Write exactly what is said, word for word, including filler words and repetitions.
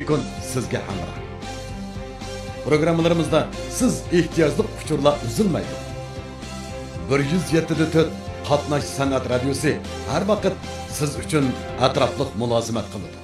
kun sizga hamroh. Programmalarımızda siz ihtiyojli uçurlar üzülmaydi. bir yuz yetti nokta to'rt Qatnash san'at radiosi har vaqt siz uchun atrofliq mulozimat qiladi.